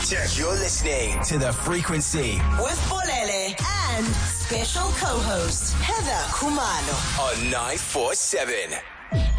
Check. You're listening to The Frequency with Bolele and special co-host Heather Khumalo on 947.